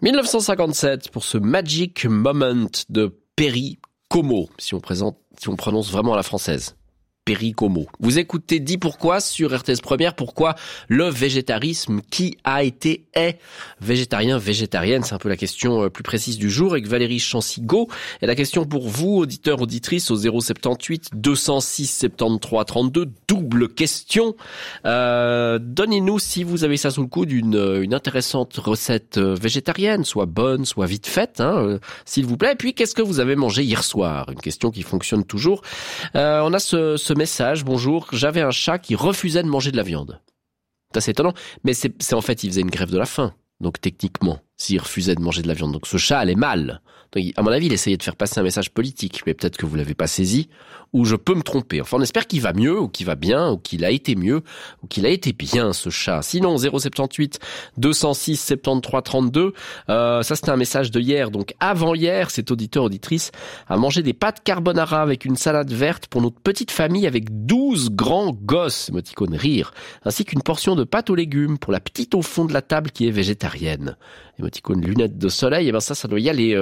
1957 pour ce Magic Moment de Perry Como, si on prononce vraiment à la française. Perry Como. Vous écoutez Dis Pourquoi sur RTS Première. Pourquoi le végétarisme? Qui est végétarien, végétarienne? C'est un peu la question plus précise du jour avec Valérie Chancigo. Et la question pour vous, auditeurs, auditrices, au 078 206 73 32. Double question. Donnez-nous, si vous avez ça sous le coude, une intéressante recette végétarienne, soit bonne, soit vite faite, s'il vous plaît. Et puis, qu'est-ce que vous avez mangé hier soir? Une question qui fonctionne toujours. On a ce message, bonjour, j'avais un chat qui refusait de manger de la viande. C'est assez étonnant, mais c'est en fait, il faisait une grève de la faim. Donc techniquement, s'il refusait de manger de la viande, donc ce chat allait mal. Donc, à mon avis, il essayait de faire passer un message politique, mais peut-être que vous l'avez pas saisi, ou je peux me tromper. Enfin, on espère qu'il va mieux, ou qu'il va bien, ou qu'il a été mieux, ou qu'il a été bien, ce chat. Sinon, 078 206 73 32, ça c'était un message de hier. Donc avant hier, cet auditeur-auditrice a mangé des pâtes carbonara avec une salade verte pour notre petite famille avec 12 grands gosses, émoticône rire, ainsi qu'une portion de pâtes aux légumes pour la petite au fond de la table qui est végétarienne. Émoticône lunettes de soleil, et ben ça doit y aller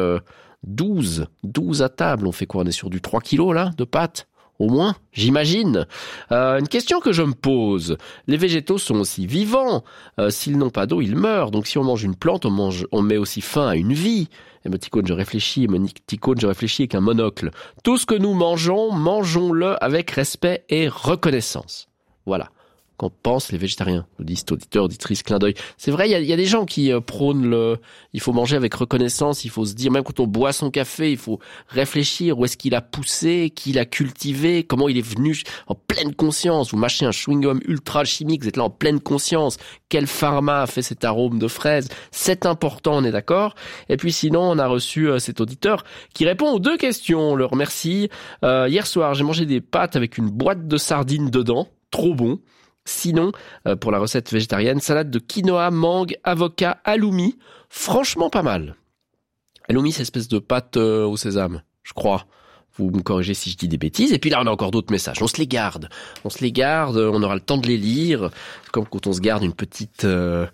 12 à table. On fait quoi? On est sur du 3 kilos là, de pâtes? Au moins, j'imagine. Une question que je me pose. Les végétaux sont aussi vivants. S'ils n'ont pas d'eau, ils meurent. Donc si on mange une plante, on met aussi fin à une vie. Émoticône, je réfléchis. Émoticône, je réfléchis avec un monocle. Tout ce que nous mangeons, mangeons-le avec respect et reconnaissance. Voilà. Qu'en pensent les végétariens, nous disent auditeurs, auditrices, clin d'œil. C'est vrai, il y a des gens qui prônent il faut manger avec reconnaissance, il faut se dire, même quand on boit son café, il faut réfléchir où est-ce qu'il a poussé, qui l'a cultivé, comment il est venu en pleine conscience. Vous mâchez un chewing-gum ultra chimique, vous êtes là en pleine conscience. Quel pharma a fait cet arôme de fraise? C'est important, on est d'accord. Et puis sinon, on a reçu cet auditeur qui répond aux deux questions. On le remercie. Hier soir, j'ai mangé des pâtes avec une boîte de sardines dedans. Trop bon. Sinon, pour la recette végétarienne, salade de quinoa, mangue, avocat, halloumi. Franchement pas mal. Halloumi, c'est espèce de pâte au sésame, je crois. Vous me corrigez si je dis des bêtises. Et puis là, on a encore d'autres messages. On se les garde, on aura le temps de les lire. Comme quand on se garde une petite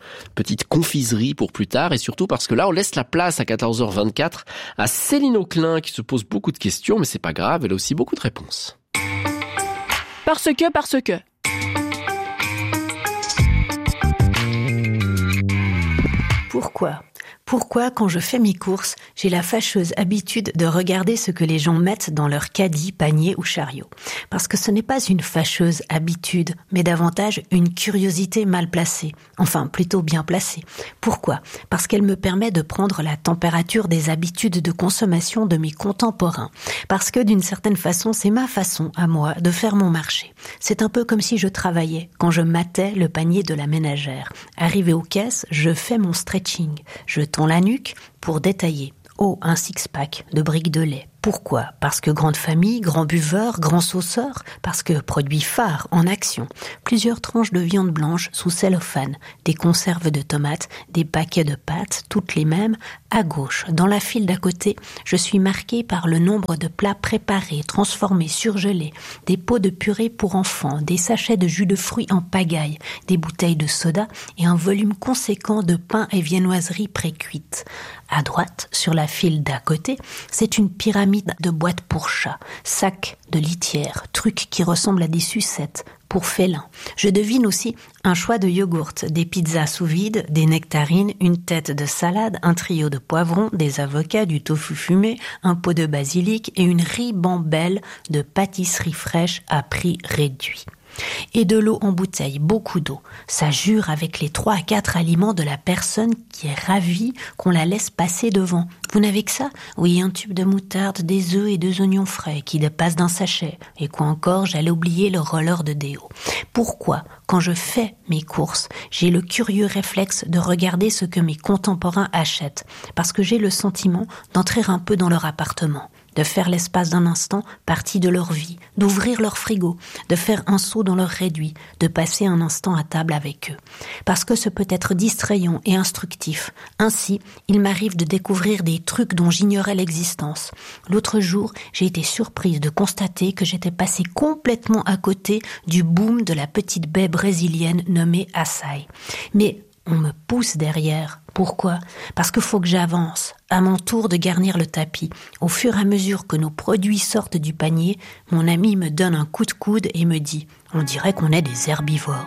confiserie pour plus tard. Et surtout parce que là, on laisse la place à 14h24 à Céline Auclin qui se pose beaucoup de questions. Mais c'est pas grave, elle a aussi beaucoup de réponses. Parce que... Pourquoi, quand je fais mes courses, j'ai la fâcheuse habitude de regarder ce que les gens mettent dans leur caddie, panier ou chariot? Parce que ce n'est pas une fâcheuse habitude, mais davantage une curiosité mal placée. Enfin, plutôt bien placée. Pourquoi? Parce qu'elle me permet de prendre la température des habitudes de consommation de mes contemporains. Parce que d'une certaine façon, c'est ma façon, à moi, de faire mon marché. C'est un peu comme si je travaillais, quand je matais le panier de la ménagère. Arrivé aux caisses, je fais mon stretching. Je tends la nuque pour détailler. Oh, un six-pack de briques de lait. Pourquoi? Parce que grande famille, grand buveur, grand sauceur, parce que produit phare en action. Plusieurs tranches de viande blanche sous cellophane, des conserves de tomates, des paquets de pâtes, toutes les mêmes. À gauche, dans la file d'à côté, je suis marquée par le nombre de plats préparés, transformés, surgelés, des pots de purée pour enfants, des sachets de jus de fruits en pagaille, des bouteilles de soda et un volume conséquent de pain et viennoiseries pré-cuites. À droite, sur la file d'à côté, c'est une pyramide de boîtes pour chats, sacs de litière, trucs qui ressemblent à des sucettes pour félins. Je devine aussi un choix de yogourts, des pizzas sous vide, des nectarines, une tête de salade, un trio de poivrons, des avocats, du tofu fumé, un pot de basilic et une ribambelle de pâtisserie fraîche à prix réduit. Et de l'eau en bouteille, beaucoup d'eau. Ça jure avec les 3 à 4 aliments de la personne qui est ravie qu'on la laisse passer devant. Vous n'avez que ça? Oui, un tube de moutarde, des œufs et 2 oignons frais qui dépassent d'un sachet. Et quoi encore, j'allais oublier le roller de déo. Pourquoi, quand je fais mes courses, j'ai le curieux réflexe de regarder ce que mes contemporains achètent? Parce que j'ai le sentiment d'entrer un peu dans leur appartement, de faire l'espace d'un instant partie de leur vie, d'ouvrir leur frigo, de faire un saut dans leur réduit, de passer un instant à table avec eux. Parce que ce peut être distrayant et instructif. Ainsi, il m'arrive de découvrir des trucs dont j'ignorais l'existence. L'autre jour, j'ai été surprise de constater que j'étais passée complètement à côté du boom de la petite baie brésilienne nommée açaï. Mais on me pousse derrière Pourquoi ? Parce qu'il faut que j'avance. À mon tour de garnir le tapis. Au fur et à mesure que nos produits sortent du panier, mon ami me donne un coup de coude et me dit « On dirait qu'on est des herbivores ».